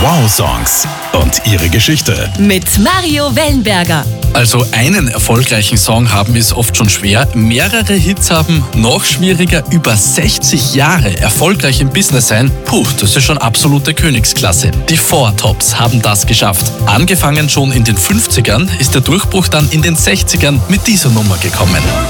Wow-Songs und ihre Geschichte. Mit Mario Wellenberger. Also einen erfolgreichen Song haben ist oft schon schwer. Mehrere Hits haben noch schwieriger. Über 60 Jahre erfolgreich im Business sein, das ist schon absolute Königsklasse. Die Four Tops haben das geschafft. Angefangen schon in den 50ern, ist der Durchbruch dann in den 60ern mit dieser Nummer gekommen.